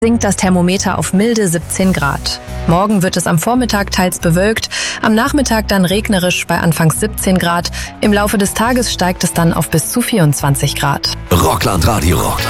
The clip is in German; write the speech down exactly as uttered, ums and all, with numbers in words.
sinkt das Thermometer auf milde siebzehn Grad. Morgen wird es am Vormittag teils bewölkt, am Nachmittag dann regnerisch bei anfangs siebzehn Grad. Im Laufe des Tages steigt es dann auf bis zu vierundzwanzig Grad. Rockland Radio.